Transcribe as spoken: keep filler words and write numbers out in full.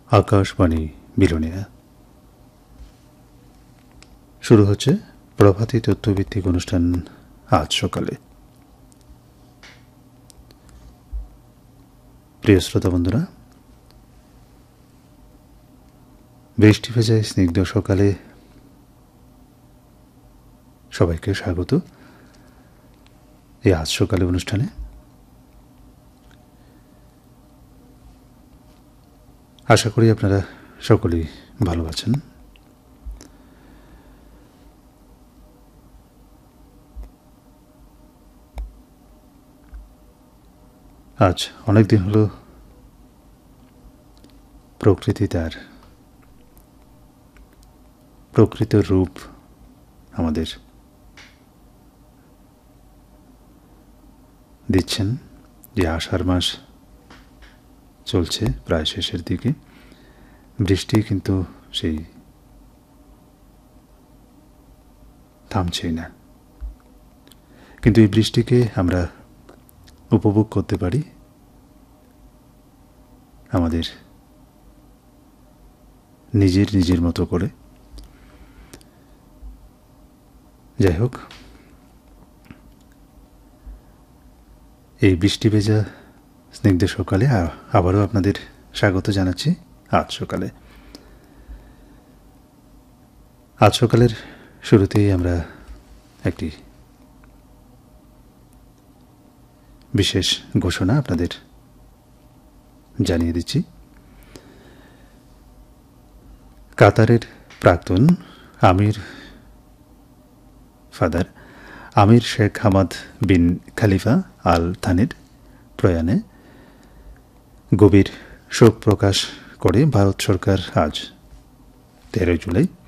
আকাশবাণী বিলোনিয়া শুরু হচ্ছে প্রভাতী তথ্যভিত্তিক অনুষ্ঠান আজ সকালে। প্রিয় শ্রোতা বন্ধুরা, বৃষ্টি ভেজায় স্নিগ্ধ সকালে সবাইকে স্বাগত এই আজ সকালে অনুষ্ঠানে। আশা করি আপনারা সকলেই ভালো আছেন। আজ অনেক দিন হলো প্রকৃতি তার প্রকৃত রূপ আমাদের দিচ্ছেন। যে আষাঢ় মাস চলছে প্রায় শেষের দিকে, বৃষ্টি কিন্তু সেই থামছেই না, কিন্তু এই বৃষ্টিকে আমরা উপভোগ করতে পারি আমাদের নিজের নিজের মতো করে। যাই হোক, এই বৃষ্টি ভেজা স্নিগ্ধ সকালে আবারও আপনাদের স্বাগত জানাচ্ছি আজ সকালে। আজ সকালের শুরুতেই আমরা একটি বিশেষ ঘোষণা আপনাদের জানিয়ে দিচ্ছি। কাতারের প্রাক্তন আমির ফাদার আমির শেখ হামাদ বিন খালিফা আল থানির প্রয়াণে গভীর শোক প্রকাশ করে ভারত সরকার আজ তেরোই জুলাই